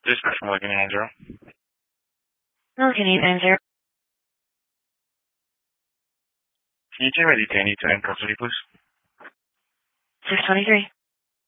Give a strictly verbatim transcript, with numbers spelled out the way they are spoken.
Dispatch from Lincoln nine zero. Milligan eight nine zero. Can you tell me the detainee to end custody, please? six twenty-three.